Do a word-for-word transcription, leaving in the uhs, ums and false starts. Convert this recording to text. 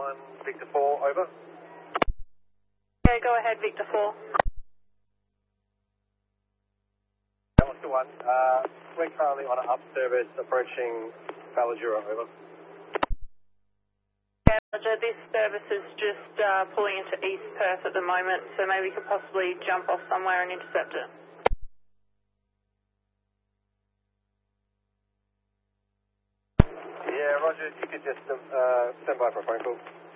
one, Victor four, over. Yeah, go ahead, Victor four. Oscar one, uh, we're currently on an up service approaching Ballajura, over. Yeah, Roger, this service is just uh, pulling into East Perth at the moment, so maybe we could possibly jump off somewhere and intercept it. Yeah, Roger, if you could just uh, stand by for a phone call.